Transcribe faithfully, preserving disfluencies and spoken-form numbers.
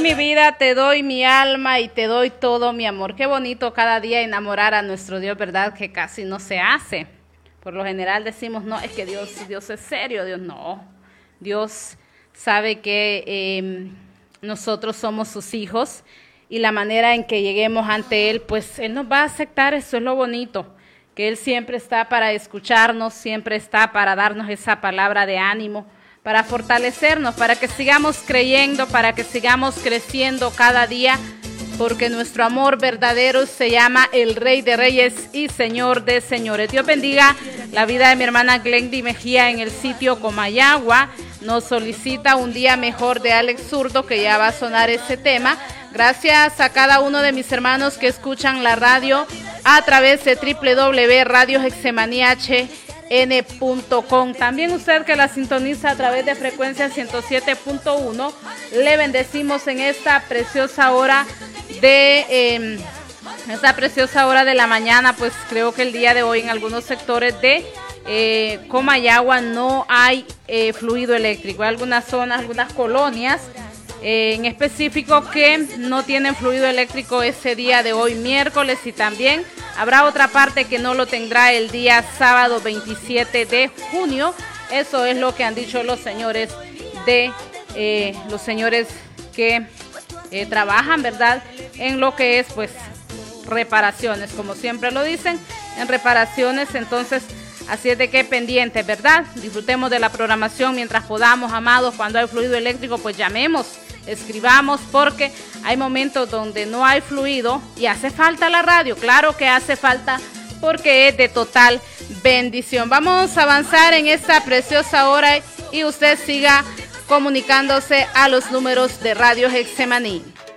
mi vida, te doy mi alma y te doy todo mi amor. Qué bonito cada día enamorar a nuestro Dios, ¿verdad? Que casi no se hace. Por lo general decimos, no, es que Dios, Dios es serio. Dios no. Dios sabe que eh, nosotros somos sus hijos y la manera en que lleguemos ante Él, pues Él nos va a aceptar. Eso es lo bonito, que Él siempre está para escucharnos, siempre está para darnos esa palabra de ánimo, para fortalecernos, para que sigamos creyendo, para que sigamos creciendo cada día, porque nuestro amor verdadero se llama el Rey de Reyes y Señor de Señores. Dios bendiga la vida de mi hermana Glendy Mejía en el sitio Comayagua. Nos solicita un día mejor de Alex Zurdo, que ya va a sonar ese tema. Gracias a cada uno de mis hermanos que escuchan la radio a través de doble u doble u doble u punto radio hexemanía h n punto com. También usted que la sintoniza a través de frecuencia ciento siete punto uno, le bendecimos en esta preciosa hora de eh, esta preciosa hora de la mañana. Pues creo que el día de hoy en algunos sectores de eh, Comayagua no hay eh, fluido eléctrico. Hay algunas zonas, algunas colonias eh, en específico que no tienen fluido eléctrico ese día de hoy miércoles, y también habrá otra parte que no lo tendrá el día sábado veintisiete de junio. Eso es lo que han dicho los señores de eh, los señores que eh, trabajan, ¿verdad?, en lo que es pues reparaciones, como siempre lo dicen, en reparaciones. Entonces, así es de que pendientes, ¿verdad? Disfrutemos de la programación mientras podamos, amados. Cuando hay fluido eléctrico, pues llamemos, escribamos, porque hay momentos donde no hay fluido y hace falta la radio. Claro que hace falta, porque es de total bendición. Vamos a avanzar en esta preciosa hora y usted siga comunicándose a los números de Radio Hexemaní.